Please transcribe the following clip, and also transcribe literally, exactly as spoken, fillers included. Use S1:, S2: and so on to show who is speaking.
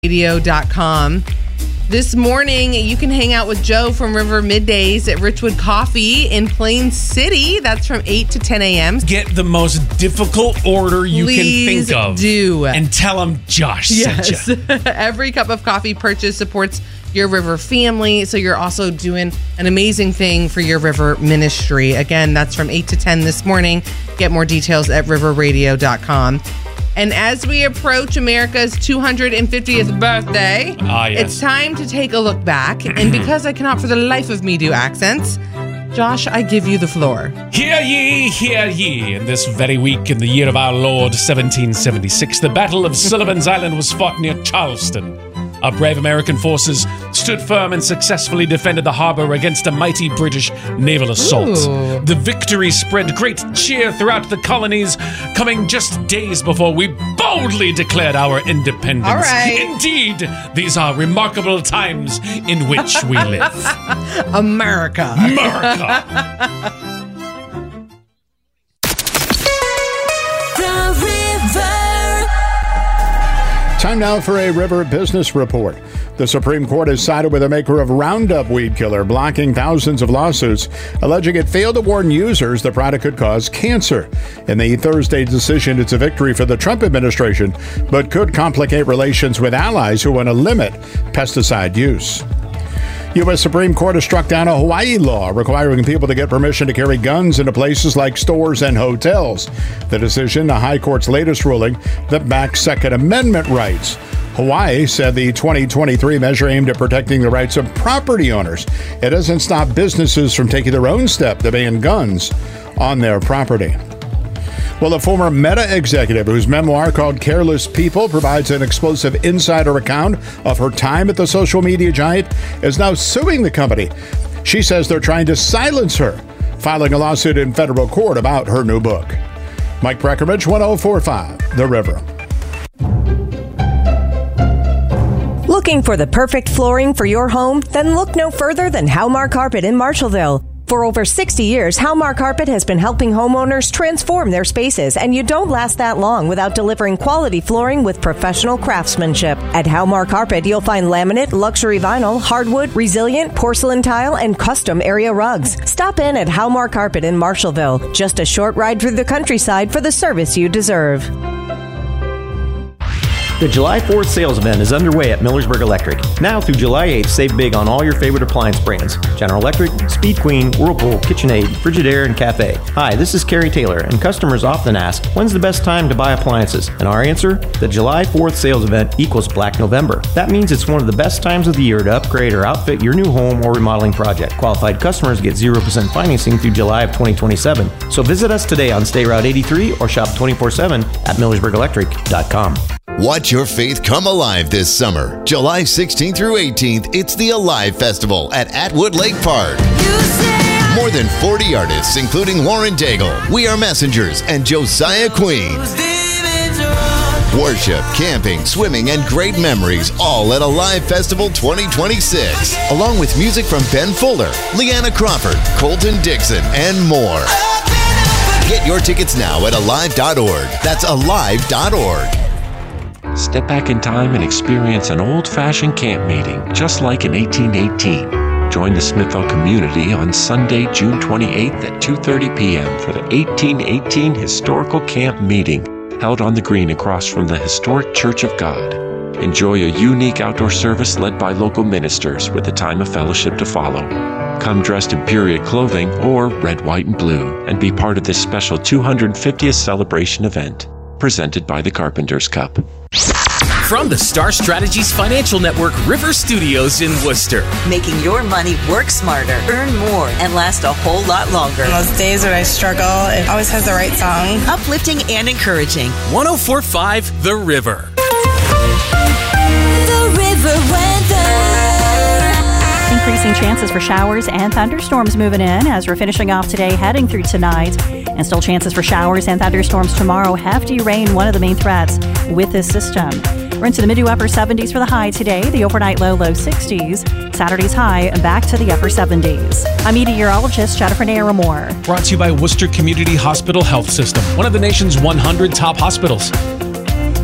S1: radio dot com. This morning, you can hang out with Joe from River Middays at Richwood Coffee in Plain City. That's from eight to ten a.m.
S2: Get the most difficult order you
S1: Please
S2: can think of.
S1: do.
S2: And tell them Josh
S1: yes.
S2: sent you.
S1: Every cup of coffee purchase supports your River family, so you're also doing an amazing thing for your River ministry. Again, that's from eight to ten this morning. Get more details at river radio dot com. And as we approach America's two hundred fiftieth birthday,
S2: ah, yes.
S1: it's time to take a look back. And because I cannot for the life of me do accents, Josh, I give you the floor.
S2: Hear ye, hear ye. In this very week, in the year of our Lord, seventeen seventy-six, the Battle of Sullivan's Island was fought near Charleston. Our brave American forces stood firm and successfully defended the harbor against a mighty British naval assault.
S1: Ooh.
S2: The victory spread great cheer throughout the colonies, coming just days before we boldly declared our independence.
S1: All right.
S2: Indeed, these are remarkable times in which we live.
S1: America.
S2: America.
S3: Time now for a River Business Report. The Supreme Court has sided with the maker of Roundup weed killer, blocking thousands of lawsuits, alleging it failed to warn users the product could cause cancer. In the Thursday decision, it's a victory for the Trump administration, but could complicate relations with allies who want to limit pesticide use. U S Supreme Court has struck down a Hawaii law requiring people to get permission to carry guns into places like stores and hotels. The decision, the High Court's latest ruling that backs Second Amendment rights. Hawaii said the twenty twenty-three measure aimed at protecting the rights of property owners. It doesn't stop businesses from taking their own step to ban guns on their property. Well, a former Meta executive whose memoir called Careless People provides an explosive insider account of her time at the social media giant is now suing the company. She says they're trying to silence her, filing a lawsuit in federal court about her new book. Mike Breckenridge, one oh four point five, The River.
S4: Looking for the perfect flooring for your home? Then look no further than Halmar Carpet in Marshallville. For over sixty years, Halmar Carpet has been helping homeowners transform their spaces, and you don't last that long without delivering quality flooring with professional craftsmanship. At Halmar Carpet, you'll find laminate, luxury vinyl, hardwood, resilient, porcelain tile, and custom area rugs. Stop in at Halmar Carpet in Marshallville. Just a short ride through the countryside for the service you deserve.
S5: The July fourth sales event is underway at Millersburg Electric. Now through July eighth, save big on all your favorite appliance brands. General Electric, Speed Queen, Whirlpool, KitchenAid, Frigidaire, and Cafe. Hi, this is Kerry Taylor, and customers often ask, when's the best time to buy appliances? And our answer? The July fourth sales event equals Black November. That means it's one of the best times of the year to upgrade or outfit your new home or remodeling project. Qualified customers get zero percent financing through July of twenty twenty-seven. So visit us today on State Route eighty-three or shop twenty-four seven at millersburg electric dot com.
S6: Watch your faith come alive this summer. July sixteenth through eighteenth, it's the Alive Festival at Atwood Lake Park. More than forty artists, including Lauren Daigle, We Are Messengers, and Josiah Queen. Worship, camping, swimming, and great memories, all at Alive Festival twenty twenty-six. Along with music from Ben Fuller, Leanna Crawford, Colton Dixon, and more. Get your tickets now at alive dot org. That's alive dot org.
S7: Step back in time and experience an old-fashioned camp meeting, just like in eighteen eighteen. Join the Smithville community on Sunday, June twenty-eighth at two thirty p.m. for the eighteen eighteen Historical Camp Meeting, held on the green across from the historic Church of God. Enjoy a unique outdoor service led by local ministers with a time of fellowship to follow. Come dressed in period clothing or red, white, and blue, and be part of this special two hundred fiftieth celebration event, presented by the Carpenters Cup.
S8: From the Star Strategies Financial Network River Studios in Worcester.
S9: Making your money work smarter, earn more, and last a whole lot longer.
S10: On those days when I struggle, it always has the right song.
S9: Uplifting and encouraging.
S8: one oh four point five The River.
S11: The River weather. Increasing chances for showers and thunderstorms moving in as we're finishing off today, heading through tonight. And still chances for showers and thunderstorms tomorrow. Hefty rain, one of the main threats with this system. We're into the mid to upper seventies for the high today. The overnight low, low sixties. Saturday's high back to the upper seventies. I'm meteorologist Jennifer Naramore.
S2: Brought to you by Worcester Community Hospital Health System, one of the nation's one hundred top hospitals.